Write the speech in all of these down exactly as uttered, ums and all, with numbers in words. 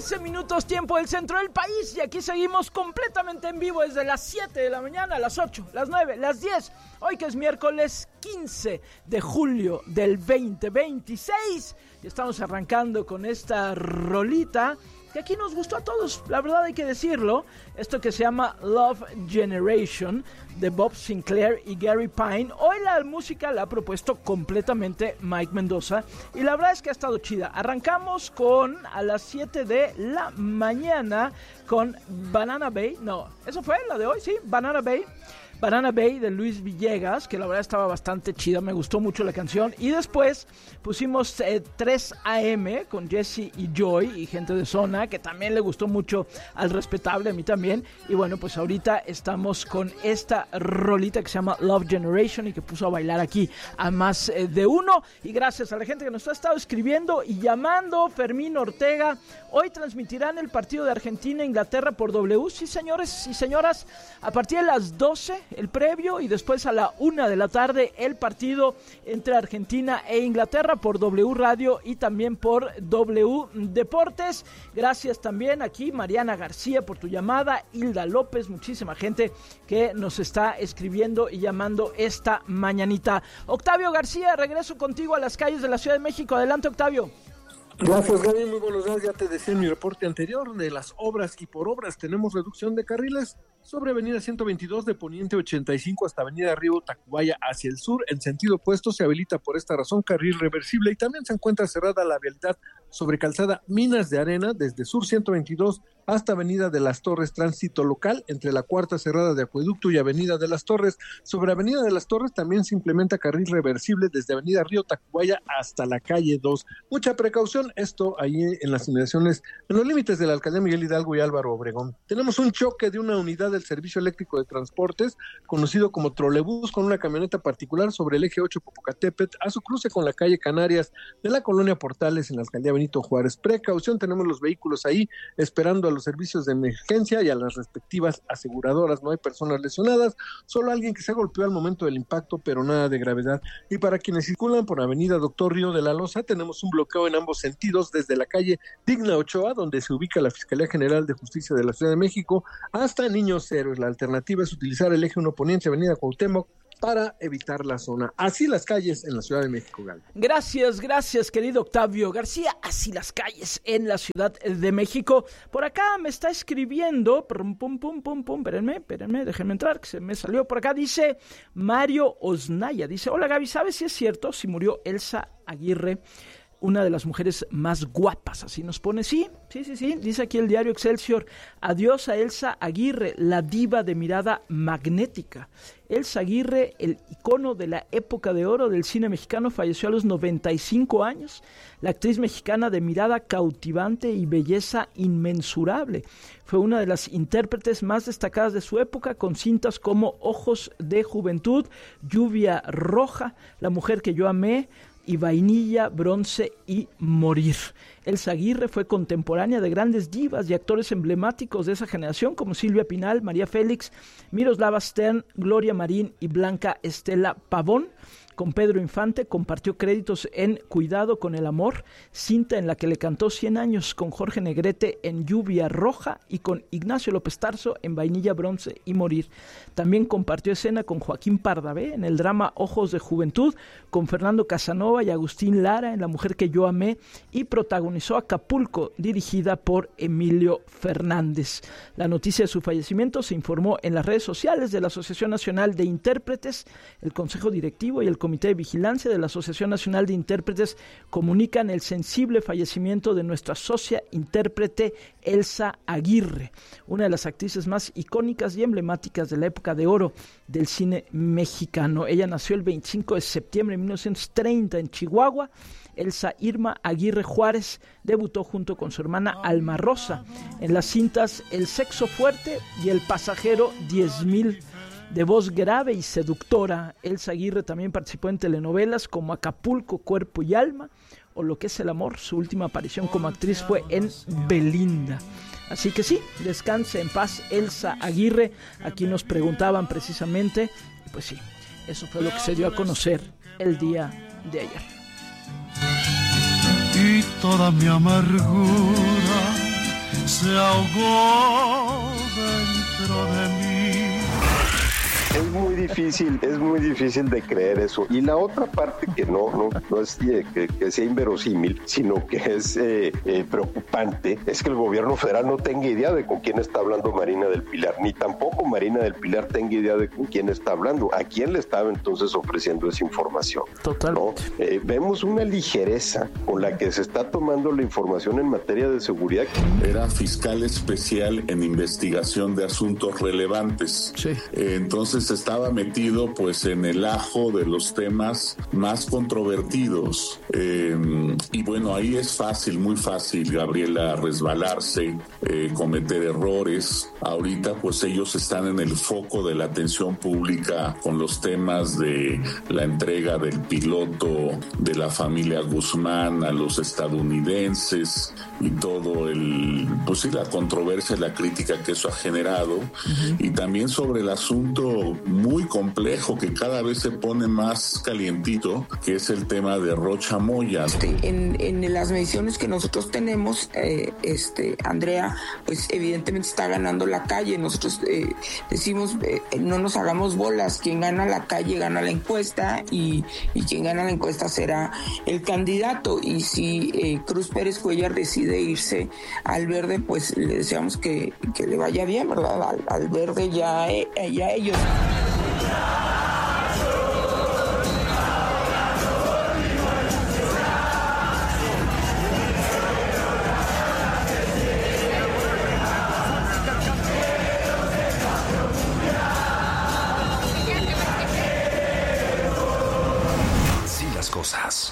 trece minutos tiempo del centro del país y aquí seguimos completamente en vivo desde las siete de la mañana, las ocho, las nueve, las diez. Hoy que es miércoles quince de julio del veinte veintiséis y estamos arrancando con esta rolita que aquí nos gustó a todos, la verdad hay que decirlo. Esto que se llama Love Generation de Bob Sinclair y Gary Pine. Hoy la música la ha propuesto completamente Mike Mendoza y la verdad es que ha estado chida. Arrancamos con a las siete de la mañana con Banana Bay. No, eso fue la de hoy, sí, Banana Bay. Banana Bay de Luis Villegas, que la verdad estaba bastante chida, me gustó mucho la canción. Y después pusimos eh, tres a eme con Jesse y Joy y gente de zona, que también le gustó mucho al respetable, a mí también. Y bueno, pues ahorita estamos con esta rolita que se llama Love Generation y que puso a bailar aquí a más eh, de uno. Y gracias a la gente que nos ha estado escribiendo y llamando. Fermín Ortega, hoy transmitirán el partido de Argentina-Inglaterra por W. Sí, señores y señoras, a partir de las doce el previo y después a la una de la tarde el partido entre Argentina e Inglaterra por W Radio y también por W Deportes. Gracias también aquí Mariana García por tu llamada, Hilda López, muchísima gente que nos está escribiendo y llamando esta mañanita. Octavio García, regreso contigo a las calles de la Ciudad de México. Adelante, Octavio. Gracias, Gaby, muy buenos días. Ya te decía en mi reporte anterior de las obras y por obras tenemos reducción de carriles sobre avenida ciento veintidós de Poniente ochenta y cinco hasta avenida Río Tacubaya hacia el sur. En sentido opuesto se habilita por esta razón carril reversible y también se encuentra cerrada la vialidad sobre calzada Minas de Arena desde sur ciento veintidós hasta avenida de las Torres, tránsito local entre la cuarta cerrada de Acueducto y avenida de las Torres. Sobre avenida de las Torres también se implementa carril reversible desde avenida Río Tacubaya hasta la calle dos. Mucha precaución, esto ahí en las inmediaciones, en los límites de la alcaldía Miguel Hidalgo y Álvaro Obregón. Tenemos un choque de una unidad del Servicio Eléctrico de Transportes, conocido como trolebús, con una camioneta particular sobre el eje ocho Popocatépetl a su cruce con la calle Canarias de la colonia Portales en la alcaldía Benito Juárez. Precaución, tenemos los vehículos ahí esperando a los servicios de emergencia y a las respectivas aseguradoras. No hay personas lesionadas, solo alguien que se golpeó al momento del impacto, pero nada de gravedad. Y para quienes circulan por avenida Doctor Río de la Loza, tenemos un bloqueo en ambos sentidos desde la calle Digna Ochoa, donde se ubica la Fiscalía General de Justicia de la Ciudad de México, hasta Niños Héroes. La alternativa es utilizar el eje uno Poniente, avenida Cuauhtémoc, para evitar la zona. Así las calles en la Ciudad de México, Gal. Gracias, gracias, querido Octavio García. Así las calles en la Ciudad de México. Por acá me está escribiendo, pum, pum, pum, pum, pum, espérenme, espérenme, déjenme entrar, que se me salió por acá. Dice Mario Osnaya, dice, hola Gaby, ¿sabes si es cierto si murió Elsa Aguirre, una de las mujeres más guapas? Así nos pone, sí, sí, sí, sí, dice aquí el diario Excelsior, adiós a Elsa Aguirre, la diva de mirada magnética. Elsa Aguirre, el icono de la época de oro del cine mexicano, falleció a los noventa y cinco años. La actriz mexicana de mirada cautivante y belleza inmensurable. Fue una de las intérpretes más destacadas de su época, con cintas como Ojos de Juventud, Lluvia Roja, La mujer que yo amé, y Vainilla, Bronce y Morir. Elsa Aguirre fue contemporánea de grandes divas y actores emblemáticos de esa generación como Silvia Pinal, María Félix, Miroslava Stern, Gloria Marín y Blanca Estela Pavón. Con Pedro Infante compartió créditos en Cuidado con el amor, cinta en la que le cantó cien años, con Jorge Negrete en Lluvia Roja y con Ignacio López Tarso en Vainilla, Bronce y Morir. También compartió escena con Joaquín Pardavé en el drama Ojos de Juventud, con Fernando Casanova y Agustín Lara en La mujer que yo amé, y protagonizó Acapulco, dirigida por Emilio Fernández. La noticia de su fallecimiento se informó en las redes sociales de la Asociación Nacional de Intérpretes. El Consejo Directivo y el Comité de Vigilancia de la Asociación Nacional de Intérpretes comunican el sensible fallecimiento de nuestra socia intérprete Elsa Aguirre, una de las actrices más icónicas y emblemáticas de la época de oro del cine mexicano. Ella nació el veinticinco de septiembre de mil novecientos treinta en Chihuahua. Elsa Irma Aguirre Juárez debutó junto con su hermana Alma Rosa en las cintas El sexo fuerte y El pasajero diez mil. De voz grave y seductora, Elsa Aguirre también participó en telenovelas como Acapulco, Cuerpo y Alma o Lo que es el amor. Su última aparición como actriz fue en Belinda. Así que sí, descanse en paz Elsa Aguirre. Aquí nos preguntaban precisamente, pues sí, eso fue lo que se dio a conocer el día de ayer. Y toda mi amargura se ahogó dentro de mí. Es muy difícil, es muy difícil de creer eso. Y la otra parte que no, no, no es que, que sea inverosímil, sino que es eh, eh, preocupante, es que el gobierno federal no tenga idea de con quién está hablando Marina del Pilar, ni tampoco Marina del Pilar tenga idea de con quién está hablando, a quién le estaba entonces ofreciendo esa información. Total. ¿No? Eh, vemos una ligereza con la que se está tomando la información en materia de seguridad. Era fiscal especial en investigación de asuntos relevantes. Sí. Eh, entonces estaba metido pues en el ajo de los temas más controvertidos. Eh, y bueno, ahí es fácil, muy fácil, Gabriela, resbalarse, eh, cometer errores. Ahorita pues ellos están en el foco de la atención pública con los temas de la entrega del piloto de la familia Guzmán a los estadounidenses y todo el, pues sí, la controversia, la crítica que eso ha generado. Uh-huh. Y también sobre el asunto muy complejo que cada vez se pone más calientito, que es el tema de Rocha Moya. Este, en, en las mediciones que nosotros tenemos, eh, este, Andrea, pues evidentemente está ganando la calle. Nosotros eh, decimos, eh, no nos hagamos bolas, quien gana la calle gana la encuesta y, y quien gana la encuesta será el candidato. Y si eh, Cruz Pérez Cuellar decide irse al Verde, pues le deseamos que, que le vaya bien, ¿verdad? Al, al Verde ya, eh, ya ellos. Así las cosas.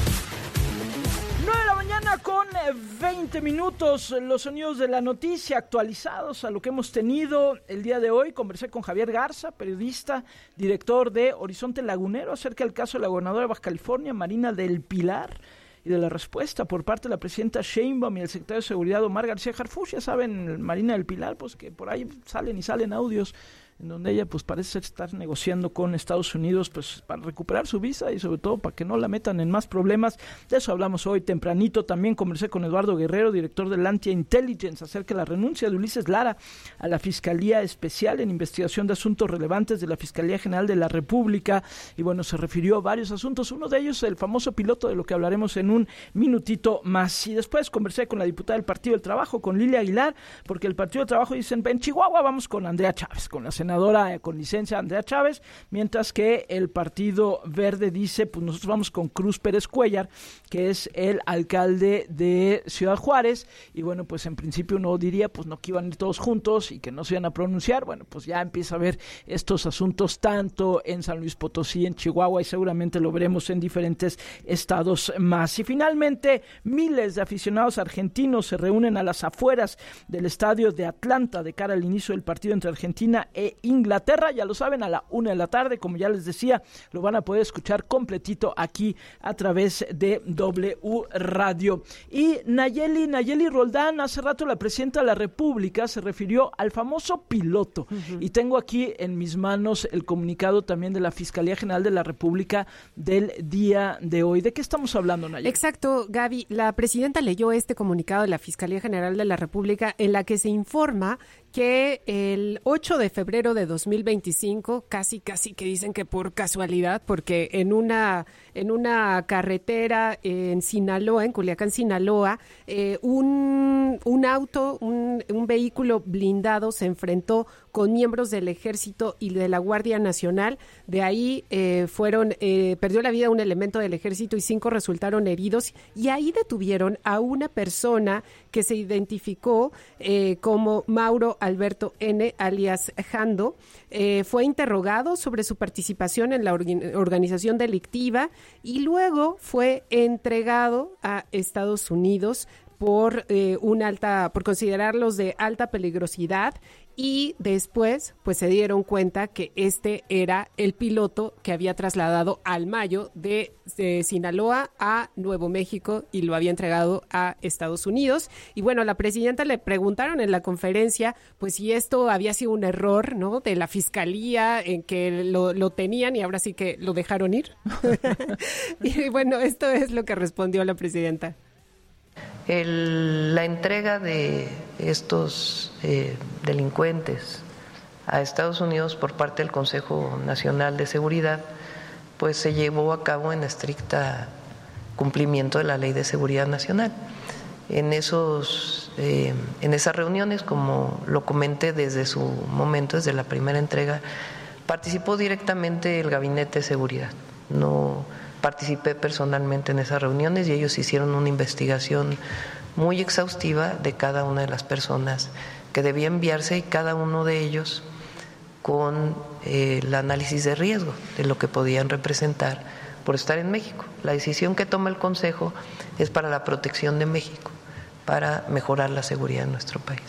nueve de la mañana con veinte minutos, los sonidos de la noticia actualizados a lo que hemos tenido el día de hoy. Conversé con Javier Garza, periodista, director de Horizonte Lagunero, acerca del caso de la gobernadora de Baja California, Marina del Pilar, y de la respuesta por parte de la presidenta Sheinbaum y el secretario de Seguridad, Omar García Harfuch. Ya saben, Marina del Pilar, pues que por ahí salen y salen audios en donde ella pues parece estar negociando con Estados Unidos pues para recuperar su visa y sobre todo para que no la metan en más problemas. De eso hablamos hoy tempranito. También conversé con Eduardo Guerrero, director del Lantia Intelligence, acerca de la renuncia de Ulises Lara a la Fiscalía Especial en Investigación de Asuntos Relevantes de la Fiscalía General de la República. Y bueno, se refirió a varios asuntos, uno de ellos el famoso piloto, de lo que hablaremos en un minutito más. Y después conversé con la diputada del Partido del Trabajo, con Lilia Aguilar, porque el Partido del Trabajo dicen, en Chihuahua vamos con Andrea Chávez, con la senadora con licencia Andrea Chávez, mientras que el Partido Verde dice, pues nosotros vamos con Cruz Pérez Cuellar, que es el alcalde de Ciudad Juárez. Y bueno, pues en principio uno diría, pues no, que iban a ir todos juntos y que no se iban a pronunciar. Bueno, pues ya empieza a haber estos asuntos tanto en San Luis Potosí, en Chihuahua, y seguramente lo veremos en diferentes estados más. Y finalmente, miles de aficionados argentinos se reúnen a las afueras del estadio de Atlanta de cara al inicio del partido entre Argentina e Inglaterra. Ya lo saben, a la una de la tarde, como ya les decía, lo van a poder escuchar completito aquí a través de W Radio. Y Nayeli, Nayeli Roldán, hace rato la presidenta de la República se refirió al famoso piloto. Uh-huh. Y tengo aquí en mis manos el comunicado también de la Fiscalía General de la República del día de hoy. ¿De qué estamos hablando, Nayeli? Exacto, Gaby. La presidenta leyó este comunicado de la Fiscalía General de la República en la que se informa que el ocho de febrero de dos mil veinticinco, casi casi que dicen que por casualidad, porque en una en una carretera en Sinaloa, en Culiacán, Sinaloa, eh, un, un auto, un, un vehículo blindado se enfrentó con miembros del Ejército y de la Guardia Nacional. De ahí eh, fueron, eh, perdió la vida un elemento del Ejército y cinco resultaron heridos. Y ahí detuvieron a una persona que se identificó eh, como Mauro Alberto N., alias Jando. Eh, fue interrogado sobre su participación en la orga- organización delictiva y luego fue entregado a Estados Unidos por eh, una alta, por considerarlos de alta peligrosidad. Y después, pues se dieron cuenta que este era el piloto que había trasladado al Mayo de, de Sinaloa a Nuevo México y lo había entregado a Estados Unidos. Y bueno, a la presidenta le preguntaron en la conferencia, pues si esto había sido un error, ¿no? De la fiscalía en que lo, lo tenían y ahora sí que lo dejaron ir. Y bueno, esto es lo que respondió la presidenta. El, la entrega de estos eh, delincuentes a Estados Unidos por parte del Consejo Nacional de Seguridad, pues se llevó a cabo en estricta cumplimiento de la Ley de Seguridad Nacional. En esos, eh, en esas reuniones, como lo comenté desde su momento, desde la primera entrega, participó directamente el Gabinete de Seguridad. No participé personalmente en esas reuniones y ellos hicieron una investigación muy exhaustiva de cada una de las personas que debía enviarse y cada uno de ellos con eh, el análisis de riesgo de lo que podían representar por estar en México. La decisión que toma el Consejo es para la protección de México, para mejorar la seguridad de nuestro país.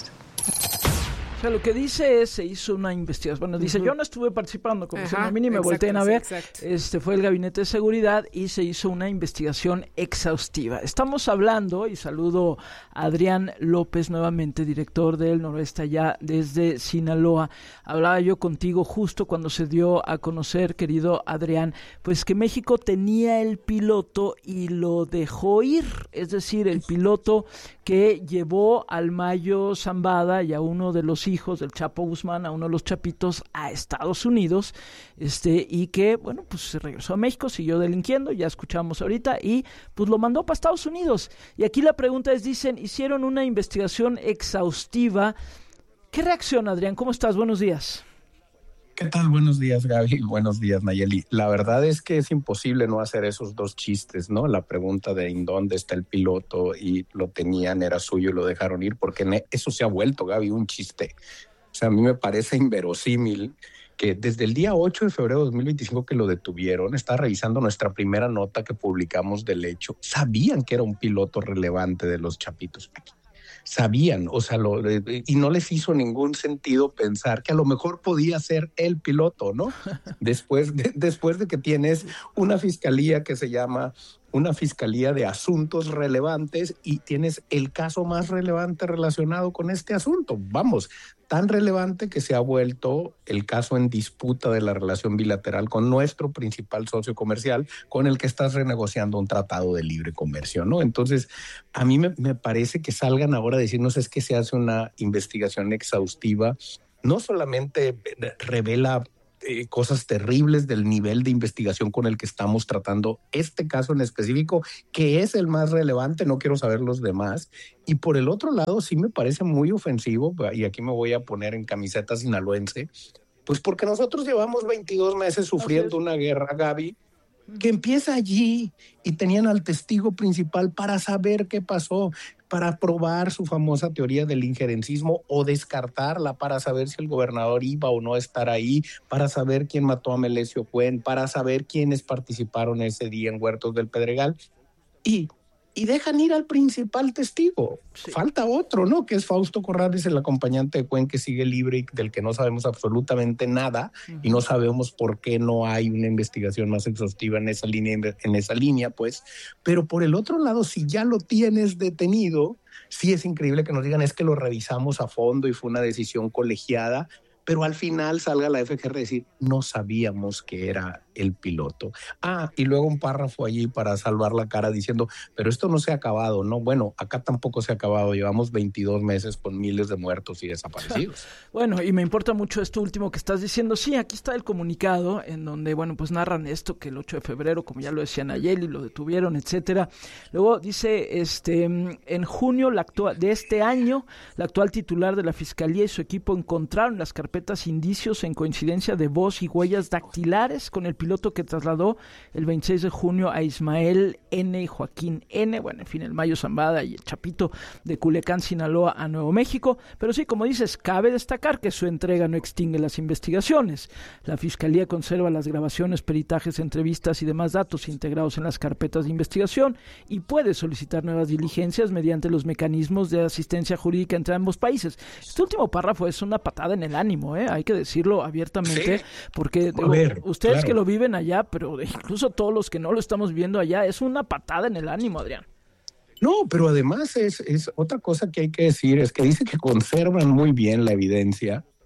O sea, lo que dice es, se hizo una investigación. Bueno, dice, uh-huh. yo no estuve participando, como se a mí ni me volteen a ver. Exacto. Este fue el Gabinete de Seguridad y se hizo una investigación exhaustiva. Estamos hablando, y saludo a Adrián López nuevamente, director del Noroeste allá desde Sinaloa. Hablaba yo contigo justo cuando se dio a conocer, querido Adrián, pues que México tenía el piloto y lo dejó ir. Es decir, el piloto que llevó al Mayo Zambada y a uno de los hijos del Chapo Guzmán, a uno de los chapitos, a Estados Unidos, este y que, bueno, pues se regresó a México, siguió delinquiendo, ya escuchamos ahorita, y pues lo mandó para Estados Unidos. Y aquí la pregunta es, dicen, hicieron una investigación exhaustiva. ¿Qué reacción, Adrián? ¿Cómo estás? Buenos días. ¿Qué tal? Buenos días, Gaby. Buenos días, Nayeli. La verdad es que es imposible no hacer esos dos chistes, ¿no? La pregunta de en dónde está el piloto y lo tenían, era suyo y lo dejaron ir, porque eso se ha vuelto, Gaby, un chiste. O sea, a mí me parece inverosímil que desde el día ocho de febrero de dos mil veinticinco que lo detuvieron, estaba revisando nuestra primera nota que publicamos del hecho, sabían que era un piloto relevante de los chapitos aquí. Sabían, o sea, lo, y no les hizo ningún sentido pensar que a lo mejor podía ser el piloto, ¿no? Después de, después de que tienes una fiscalía que se llama una fiscalía de asuntos relevantes y tienes el caso más relevante relacionado con este asunto. Vamos, tan relevante que se ha vuelto el caso en disputa de la relación bilateral con nuestro principal socio comercial, con el que estás renegociando un tratado de libre comercio, ¿no? Entonces, a mí me, me parece que salgan ahora a decirnos es que se hace una investigación exhaustiva, no solamente revela Eh, cosas terribles del nivel de investigación con el que estamos tratando este caso en específico, que es el más relevante, no quiero saber los demás. Y por el otro lado, sí me parece muy ofensivo, y aquí me voy a poner en camiseta sinaloense, pues porque nosotros llevamos veintidós meses sufriendo una guerra, Gaby, que empieza allí y tenían al testigo principal para saber qué pasó, para probar su famosa teoría del injerencismo o descartarla, para saber si el gobernador iba o no a estar ahí, para saber quién mató a Melesio Cuen, para saber quiénes participaron ese día en Huertos del Pedregal. Y, y dejan ir al principal testigo. Sí. Falta otro, ¿no? Que es Fausto Corrales, el acompañante de Cuen, que sigue libre y del que no sabemos absolutamente nada, uh-huh. y no sabemos por qué no hay una investigación más exhaustiva en esa línea, en esa línea, pues. Pero por el otro lado, si ya lo tienes detenido, sí es increíble que nos digan es que lo revisamos a fondo y fue una decisión colegiada, pero al final salga la F G R a decir no sabíamos que era el piloto. Ah, y luego un párrafo allí para salvar la cara diciendo, pero esto no se ha acabado, ¿no? Bueno, acá tampoco se ha acabado, llevamos veintidós meses con miles de muertos y desaparecidos. Bueno, y me importa mucho esto último que estás diciendo. Sí, aquí está el comunicado en donde, bueno, pues narran esto, que el ocho de febrero, como ya lo decía Nayeli, lo detuvieron, etcétera. Luego dice, este, en junio la actual, de este año, la actual titular de la Fiscalía y su equipo encontraron las carpetas indicios en coincidencia de voz y huellas dactilares con el piloto que trasladó el veintiséis de junio a Ismael N. y Joaquín N., bueno, en fin, el Mayo Zambada y el Chapito de Culiacán, Sinaloa, a Nuevo México. Pero sí, como dices, cabe destacar que su entrega no extingue las investigaciones. La Fiscalía conserva las grabaciones, peritajes, entrevistas y demás datos integrados en las carpetas de investigación y puede solicitar nuevas diligencias mediante los mecanismos de asistencia jurídica entre ambos países. Este último párrafo es una patada en el ánimo, ¿eh? Hay que decirlo abiertamente, sí, porque digo, ver, ustedes claro. que lo viven allá, pero incluso todos los que no lo estamos viendo allá, es una patada en el ánimo, Adrián. No, pero además es, es otra cosa que hay que decir, es que dice que conservan muy bien la evidencia,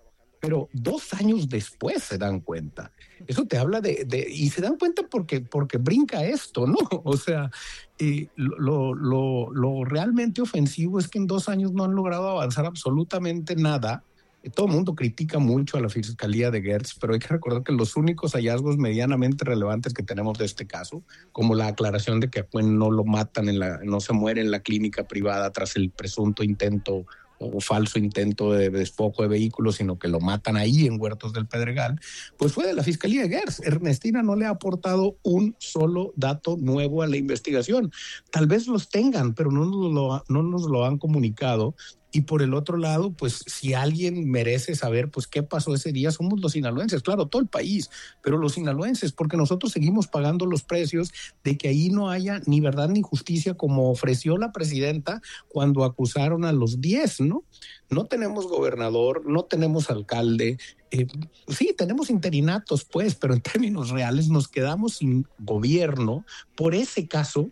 pero dos años después se dan cuenta. Eso te habla de, de y se dan cuenta porque, porque brinca esto, ¿no? O sea, eh, lo, lo, lo realmente ofensivo es que en dos años no han logrado avanzar absolutamente nada. Todo el mundo critica mucho a la Fiscalía de Gertz, pero hay que recordar que los únicos hallazgos medianamente relevantes que tenemos de este caso, como la aclaración de que a Cuen no lo matan, en la, no se muere en la clínica privada tras el presunto intento o falso intento de despojo de vehículos, sino que lo matan ahí en Huertos del Pedregal, pues fue de la Fiscalía de Gertz. Ernestina no le ha aportado un solo dato nuevo a la investigación. Tal vez los tengan, pero no nos lo, no nos lo han comunicado. Y por el otro lado, pues si alguien merece saber pues qué pasó ese día, somos los sinaloenses, claro, todo el país, pero los sinaloenses, porque nosotros seguimos pagando los precios de que ahí no haya ni verdad ni justicia, como ofreció la presidenta cuando acusaron a los diez, ¿no? No tenemos gobernador, no tenemos alcalde, eh, sí, tenemos interinatos, pues, pero en términos reales nos quedamos sin gobierno por ese caso.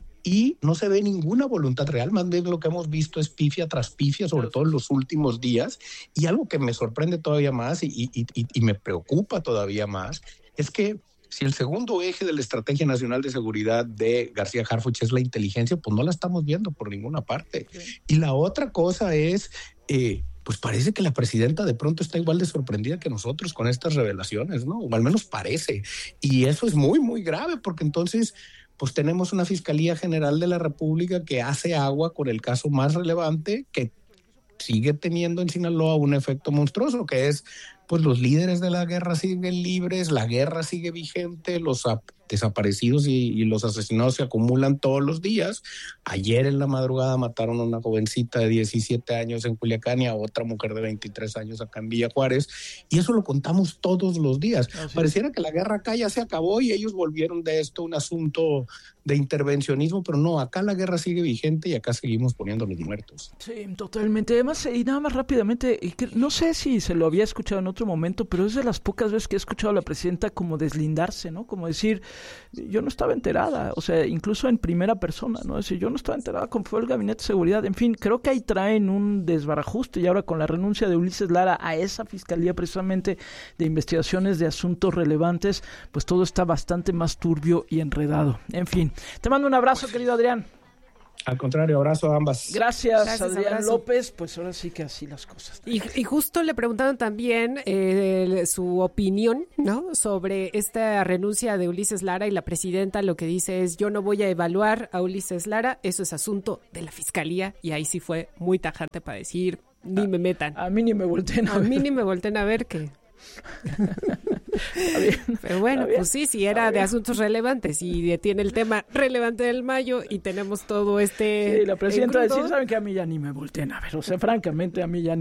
Y no se ve ninguna voluntad real, más bien lo que hemos visto es pifia tras pifia, sobre todo en los últimos días. Y algo que me sorprende todavía más y, y, y, y me preocupa todavía más es que si el segundo eje de la Estrategia Nacional de Seguridad de García Harfuch es la inteligencia, pues no la estamos viendo por ninguna parte. Sí. Y la otra cosa es... Eh, pues parece que la presidenta de pronto está igual de sorprendida que nosotros con estas revelaciones, ¿no? O al menos parece. Y eso es muy, muy grave, porque entonces... pues tenemos una Fiscalía General de la República que hace agua con el caso más relevante, que sigue teniendo en Sinaloa un efecto monstruoso, que es, pues los líderes de la guerra siguen libres, la guerra sigue vigente, los desaparecidos y, y los asesinados se acumulan todos los días. Ayer en la madrugada mataron a una jovencita de diecisiete años en Culiacán y a otra mujer de veintitrés años acá en Villa Juárez, y eso lo contamos todos los días. Así Pareciera es. que la guerra acá ya se acabó y ellos volvieron de esto un asunto de intervencionismo, pero no, acá la guerra sigue vigente y acá seguimos poniendo los muertos. Sí, totalmente. Además, y nada más rápidamente, no sé si se lo había escuchado en otro momento, pero es de las pocas veces que he escuchado a la presidenta como deslindarse, ¿no? Como decir, yo no estaba enterada, o sea, incluso en primera persona, ¿no? Es decir, yo no estaba enterada cómo fue el Gabinete de Seguridad. En fin, creo que ahí traen un desbarajuste, y ahora con la renuncia de Ulises Lara a esa Fiscalía precisamente de investigaciones de asuntos relevantes, pues todo está bastante más turbio y enredado. En fin, te mando un abrazo, querido Adrián. Al contrario, abrazo a ambas. Gracias, Gracias Adrián abrazo. López. Pues ahora sí que así las cosas. Y, y justo le preguntaron también eh, su opinión, ¿no? Sobre esta renuncia de Ulises Lara, y la presidenta lo que dice es: yo no voy a evaluar a Ulises Lara, eso es asunto de la Fiscalía. Y ahí sí fue muy tajante para decir, ni a, me metan. A mí ni me volteen a, a ver. A mí ni me volteen a ver que... Pero bueno, pues sí, sí era de asuntos relevantes y tiene el tema relevante del Mayo y tenemos todo este... Sí, la presidenta decía, saben que a mí ya ni me volteen a ver, o sea, francamente a mí ya ni